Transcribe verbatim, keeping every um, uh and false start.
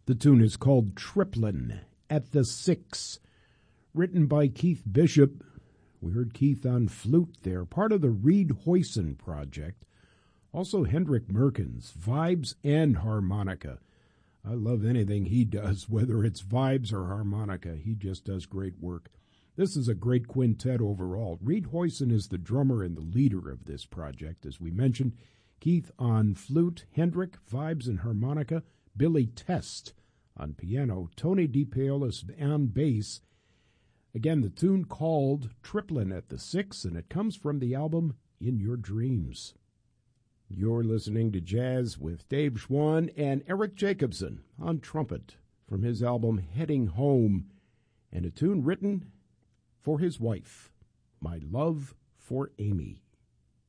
The tune is called Triplin at the Six, written by Keith Bishop. We heard Keith on flute there, part of the Reed Hoyson project. Also Hendrik Merkens, vibes and harmonica. I love anything he does, whether it's vibes or harmonica. He just does great work. This is a great quintet overall. Reed Hoyson is the drummer and the leader of this project, as we mentioned. Keith on flute, Hendrik, vibes and harmonica, Billy Test on piano, Tony DePaolis on bass. Again, the tune called Triplin at the Six, and it comes from the album In Your Dreams. You're listening to Jazz with Dave Schwann and Eric Jacobson on trumpet from his album Heading Home, and a tune written for his wife, My Love for Amy.